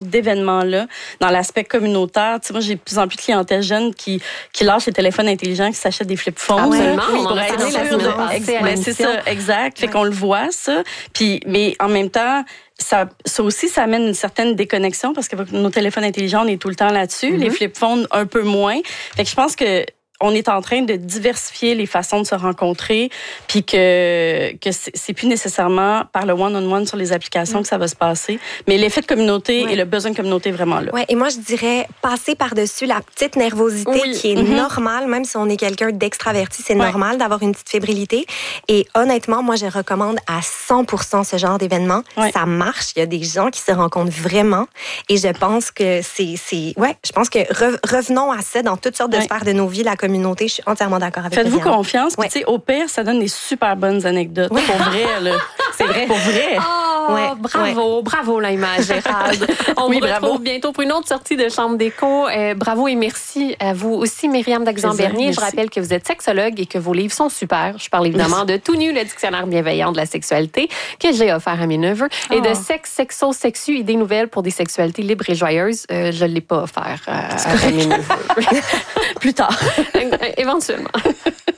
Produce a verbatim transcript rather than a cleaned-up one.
d'événements-là dans l'aspect communautaire. Tu sais, moi, j'ai de plus en plus de clientèle jeune qui, qui lâche les téléphones intelligents, qui s'achètent des flip-phones. Absolument. Oui, on pour en a être parlé la sûr semaine de- passée à Ben, c'est l'émission. ça, exact. Fait Ouais. qu'on le voit, ça. Puis, mais en même temps, ça, ça aussi, ça amène une certaine déconnexion parce que nos téléphones intelligents, on est tout le temps là-dessus. Mm-hmm. Les flip-phones, un peu moins. Fait que je pense que on est en train de diversifier les façons de se rencontrer, puis que que c'est, c'est plus nécessairement par le one-on-one sur les applications Mm. que ça va se passer, mais l'effet de communauté Ouais. et le besoin de communauté est vraiment là. Ouais, et moi, je dirais passer par-dessus la petite nervosité Oui. qui est Mm-hmm. normale, même si on est quelqu'un d'extraverti, c'est Ouais. normal d'avoir une petite fébrilité. Et honnêtement, moi, je recommande à cent pour cent ce genre d'événement. Ouais. Ça marche. Il y a des gens qui se rencontrent vraiment. Et je pense que c'est, c'est, ouais, je pense que re- revenons à ça dans toutes sortes de Ouais. sphères de nos vies, la communauté. Je suis entièrement d'accord avec Faites-vous Eliane. confiance, puis Ouais. tu sais, au pire, ça donne des super bonnes anecdotes. Pour vrai, là. C'est vrai. Pour vrai. Oh, Ouais, bravo, bravo l'image, Gérald. On Oui, vous bravo. retrouve bientôt pour une autre sortie de Chambre d'écho. Euh, bravo et merci à vous aussi, Myriam Daxan-Bernier. Plaisir, Je merci. rappelle que vous êtes sexologue et que vos livres sont super. Je parle évidemment de Tout nu, le dictionnaire bienveillant de la sexualité que j'ai offert à mes neveux et de Oh. Sexe, sexo, sexu, idées nouvelles pour des sexualités libres et joyeuses. Euh, je ne l'ai pas offert euh, à mes neveux. Plus tard. Éventuellement.